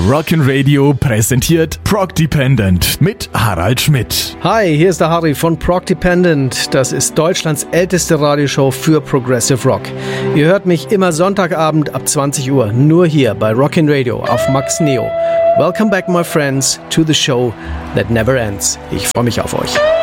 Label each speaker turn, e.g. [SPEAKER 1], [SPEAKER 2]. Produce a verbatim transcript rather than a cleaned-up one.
[SPEAKER 1] Rockin' Radio präsentiert Prog Dependent mit Harald Schmidt.
[SPEAKER 2] Hi, hier ist der Harry von Prog Dependent. Das ist Deutschlands älteste Radioshow für Progressive Rock. Ihr hört mich immer Sonntagabend ab zwanzig Uhr, nur hier bei Rockin' Radio auf Max Neo. Welcome back, my friends, to the show that never ends. Ich freue mich auf euch.